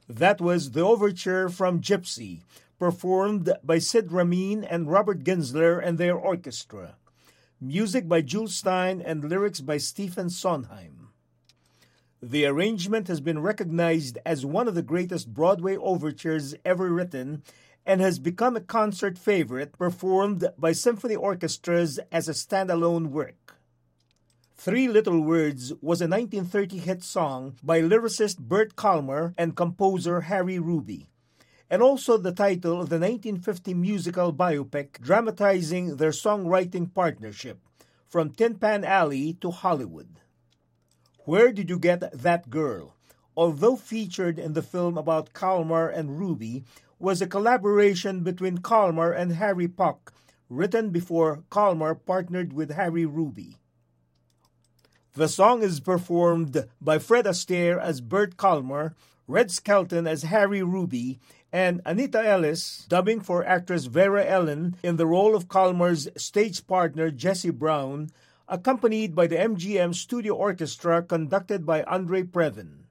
That was the overture from Gypsy, performed by Sid Ramin and Robert Ginsler and their orchestra. Music by Jules Stein and lyrics by Stephen Sondheim. The arrangement has been recognized as one of the greatest Broadway overtures ever written and has become a concert favorite performed by symphony orchestras as a standalone work. Three Little Words was a 1930 hit song by lyricist Bert Kalmar and composer Harry Ruby, and also the title of the 1950 musical biopic dramatizing their songwriting partnership, From Tin Pan Alley to Hollywood. Where Did You Get That Girl, although featured in the film about Kalmar and Ruby, was a collaboration between Kalmar and Harry Puck, written before Kalmar partnered with Harry Ruby. The song is performed by Fred Astaire as Bert Kalmar, Red Skelton as Harry Ruby, and Anita Ellis dubbing for actress Vera Ellen in the role of Kalmar's stage partner Jesse Brown, accompanied by the MGM Studio Orchestra conducted by Andre Previn.